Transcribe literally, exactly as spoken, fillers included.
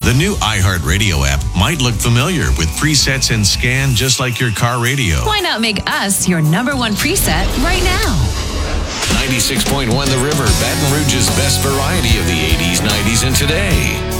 The new iHeartRadio app might look familiar with presets and scan just like your car radio. Why not make us your number one preset right now? ninety-six point one The River, Baton Rouge's best variety of the eighties, nineties, and today.